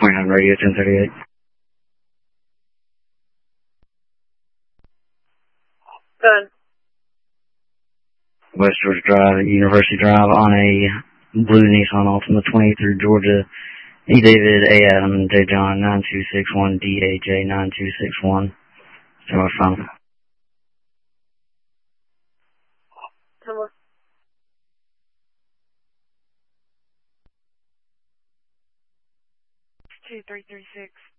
29 radio 1038. Good. West Georgia Drive, University Drive on a blue Nissan Altima 28 through Georgia. E. David, A. Adam, J. John, 9261, DAJ 9261. So much fun. Hello. 2336.